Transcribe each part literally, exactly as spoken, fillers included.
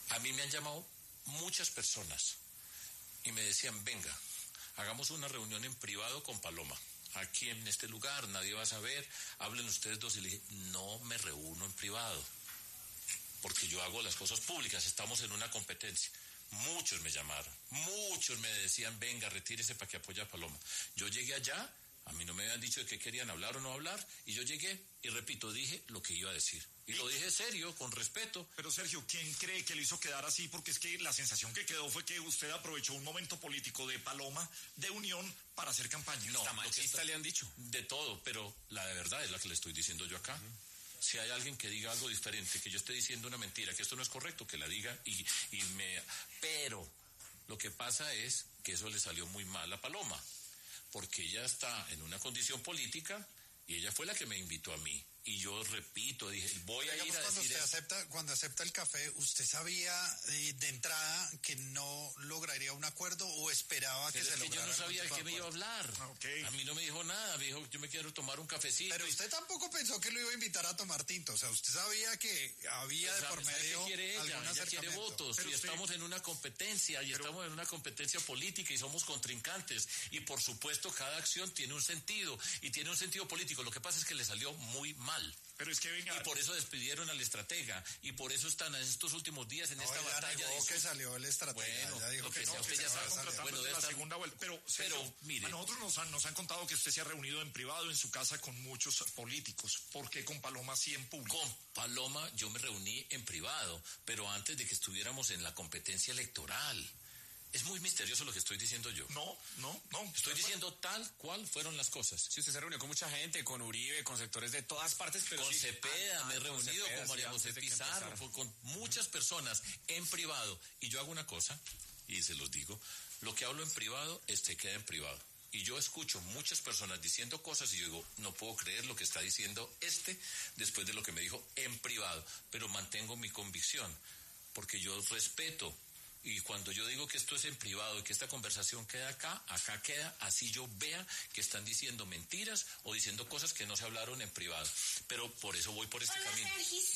A mí me han llamado muchas personas y me decían, venga, hagamos una reunión en privado con Paloma. Aquí en este lugar, nadie va a saber, hablen ustedes dos. Y le dije, no me reúno en privado, porque yo hago las cosas públicas, estamos en una competencia. Muchos me llamaron, muchos me decían, venga, retírese para que apoye a Paloma. Yo llegué allá, a mí no me habían dicho de qué querían hablar o no hablar, y yo llegué, y repito, dije lo que iba a decir. Y lo dije serio, con respeto. Pero Sergio, ¿quién cree que lo hizo quedar así? Porque es que la sensación que quedó fue que usted aprovechó un momento político de Paloma, de unión, para hacer campaña. No, hasta machista le han dicho. De todo, pero la de verdad es la que le estoy diciendo yo acá. Uh-huh. Si hay alguien que diga algo diferente, que yo esté diciendo una mentira, que esto no es correcto, que la diga y, y me... Pero lo que pasa es que eso le salió muy mal a Paloma, porque ella está en una condición política y ella fue la que me invitó a mí. Y yo repito, dije, voy a ir a cuando decir usted esto. acepta, cuando acepta el café, ¿usted sabía eh, de entrada que no lograría un acuerdo o esperaba Pero que es se que lograra? Yo no sabía de qué me iba a acuerdo? hablar. Okay. A mí no me dijo nada, me dijo, yo me quiero tomar un cafecito. Pero usted tampoco pensó que lo iba a invitar a tomar tinto, o sea, usted sabía que había pues, de por ¿sabe medio qué quiere ella? algún Ella quiere acercamiento. votos. Pero y usted... estamos en una competencia, y pero... estamos en una competencia política y somos contrincantes. Y por supuesto, cada acción tiene un sentido, y tiene un sentido político. Lo que pasa es que le salió muy mal. Pero es que venga... Y por eso despidieron al estratega, y por eso están en estos últimos días en no, esta batalla. Negó de que salió el estratega. Bueno, ya dijo lo que, que sea, no, usted que ya se sabe. Bueno, de la estar... segunda vuelta. Pero, pero pero mire, a nosotros nos han, nos han contado que usted se ha reunido en privado en su casa con muchos políticos. ¿Por qué con Paloma sí en público? Con Paloma yo me reuní en privado, pero antes de que estuviéramos en la competencia electoral. Es muy misterioso lo que estoy diciendo yo. No, no, no. Estoy diciendo tal cual fueron las cosas. Sí, usted se reunió con mucha gente, con Uribe, con sectores de todas partes, pero con sí, Cepeda, ah, me he ah, reunido Cepeda, con María sí, José Pizarro, con, con muchas personas en privado. Y yo hago una cosa, y se los digo, lo que hablo en privado, este queda en privado. Y yo escucho muchas personas diciendo cosas y yo digo, no puedo creer lo que está diciendo este después de lo que me dijo en privado, pero mantengo mi convicción, porque yo respeto. Y cuando yo digo que esto es en privado y que esta conversación queda acá, acá queda, así yo vea que están diciendo mentiras o diciendo cosas que no se hablaron en privado. Pero por eso voy por este Hola, camino. Sergis.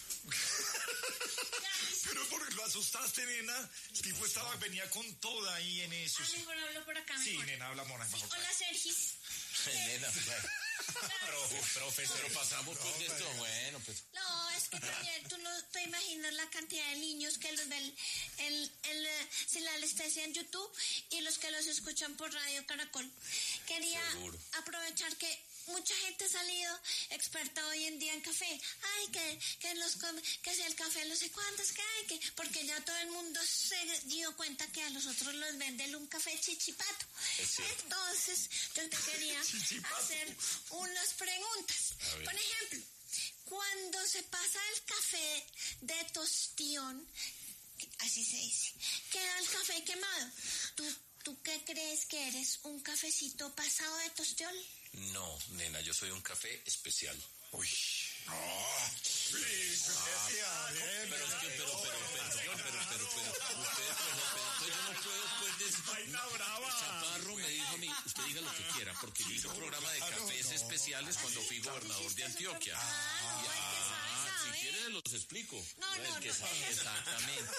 Pero porque lo asustaste, nena. El tipo estaba, venía con toda ahí en eso. Ah, mejor hablo por acá, mejor. Sí, nena, habla mona. Sí, hola, Sergis. Nena, claro. Profe, pero pasamos por esto. Bueno, pues. No, es que también tú no te imaginas la cantidad de niños que los ven en, en, en, si la anestesia en YouTube y los que los escuchan por Radio Caracol. Quería Seguro. aprovechar que mucha gente ha salido experta hoy en día en café. Ay, que, que los que si el café no sé cuántos que hay, que porque ya todo el mundo se dio cuenta que a los otros los venden un café chichipato. Entonces, yo te quería hacer unas preguntas. Por ejemplo, cuando se pasa el café de tostión, así se dice, queda el café quemado. ¿Tú, tú qué crees que eres? ¿Un cafecito pasado de tostión? No, nena, yo soy un café especial. Uy, no. Sí, ah, bien, pero es que, pero, pero, perdón, pero, pero, pero, pero, usted, pero, yo no puedo, pues, decir, Vaina brava. Chaparro me dijo a mí, usted diga lo que quiera, porque yo hice un programa de cafés no, especiales cuando fui gobernador de Antioquia. Ah, no, ah, si quieren se los explico. No, no, no. Que sabe, exactamente.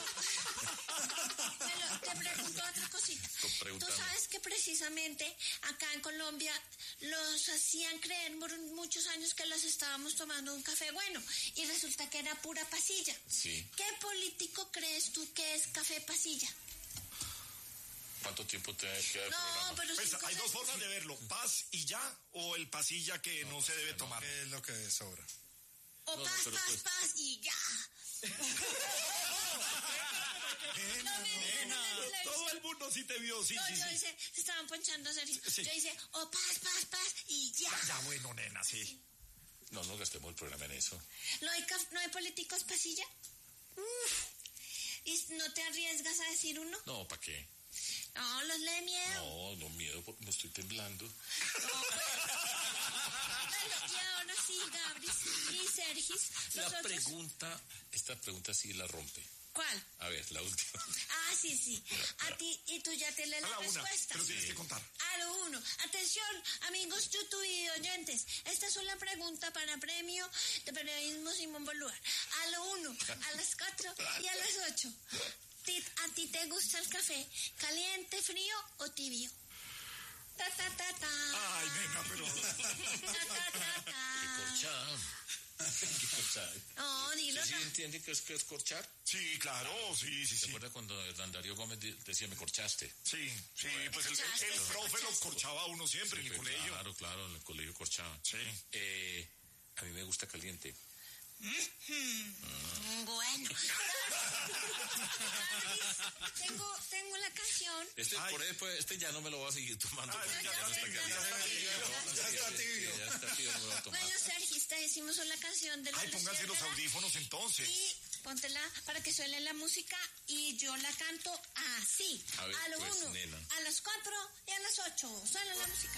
Pero, te pregunto otra cosita. Tú sabes que precisamente acá en Colombia los hacían creer por muchos años que los estábamos tomando un café bueno y resulta que era pura pasilla. Sí. ¿Qué político crees tú que es café pasilla? ¿Cuánto tiempo te queda el no, programa? Pero pues hay dos formas de verlo, paz y ya, o el pasilla que no, no se debe no, tomar. ¿Qué es lo que sobra? O no, paz, no, paz, pues... paz y ya. Nena, no, nena, no, todo el mundo sí te vio, sí, no, sí, yo sí. hice, se estaban ponchando a Sergio. Sí. Yo hice, o paz, paz, paz y ya. Ya, ya bueno, nena, sí. sí. No, no gastemos el programa en eso. ¿No hay, no hay políticos pasilla? Uf. ¿Y no te arriesgas a decir uno? No, ¿para qué? No, los le miedo. No, no miedo, porque no estoy temblando. No, pues, Bueno, y ahora sí, Gabris y Sergis. La nosotros... pregunta, esta pregunta sí la rompe. ¿Cuál? A ver, la última. Ah, sí, sí. A ti, y tú ya te lees A la la una, respuesta. pero tienes que contar. A lo uno. Atención, amigos YouTube y oyentes. Esta es una pregunta para premio de periodismo Simón Bolívar. A lo uno, a las cuatro y a las ocho. ¿A ti te gusta el café caliente, frío o tibio? Ta, ta, ta, ta. Ay, venga, pero... Ta, ta, ta, ta. ¿Qué corchada? ¿Qué corchada? No, dilo. ¿Sí no. entiende qué es, qué es corchar? Sí, claro, sí, sí, ¿Se sí. acuerda cuando Hernán Darío Gómez de- decía, me corchaste? Sí, sí, pues el, el, el profe lo corchaba a uno siempre Sí, en el pues, colegio. Claro, claro, en el colegio corchaba. Sí. Eh, a mí me gusta caliente. Mm, Bueno. tengo, tengo la canción. Este, Ay. por ahí, pues, este ya no me lo voy a seguir tomando. Ay, porque ya está hasta que- tibio, ya está tibio. Ya está tibio. Ya está tibio, no me lo voy a tomar. Bueno, Sergio, te decimos una canción de la Ay, pónganse los Luciérnaga audífonos entonces. y póntela para que suene la música y yo la canto así. A ver, lo pues, uno, nena. a las cuatro y a las ocho. Suena la música.